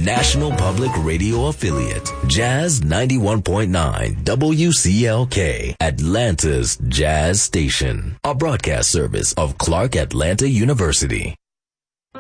National Public Radio affiliate, Jazz 91.9 WCLK, Atlanta's Jazz Station, a broadcast service of Clark Atlanta University.